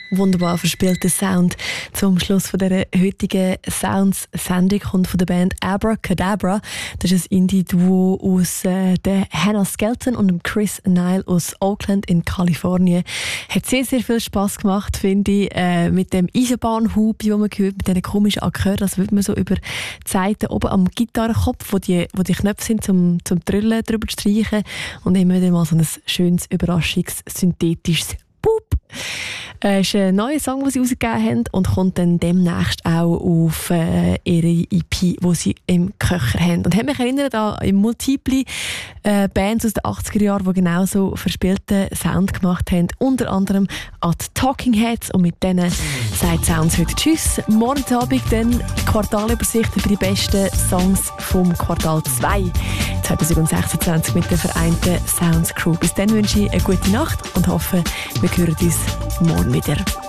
Wunderbar verspielter Sound. Zum Schluss von dieser heutigen Sounds-Sendung kommt von der Band Abracadabra. Das ist ein Indie-Duo aus der Hannah Skelton und dem Chris Nile aus Oakland in Kalifornien. Hat sehr, sehr viel Spass gemacht, finde ich, mit dem Eisenbahnhubi, den man hört, mit diesen komischen Akkorden. Das wird man so über die Seiten oben am Gitarrenkopf, wo die Knöpfe sind, zum Trillen drüber zu streichen. Und immer wieder mal so ein schönes, überraschungs-synthetisches Boop. Es ist ein neuer Song, den sie rausgegeben haben und kommt dann demnächst auch auf ihre EP, die sie im Köcher haben. Und hat mich erinnert an multiple Bands aus den 80er Jahren, die genau so verspielten Sound gemacht haben. Unter anderem an die Talking Heads. Und mit denen sagt Sounds heute Tschüss. Morgen Abend dann Quartalübersicht über die besten Songs vom Quartal 2 2026 mit der vereinten Sounds Crew. Bis dann wünsche ich eine gute Nacht und hoffe, wir hören uns morgen wieder.